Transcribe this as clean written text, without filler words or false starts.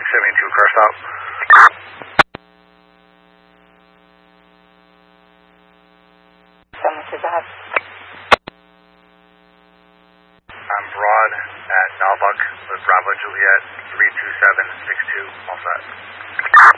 72 car stop. 72, go ahead. I'm Broad at Nalbuck with Bravo Juliet 32762, all set.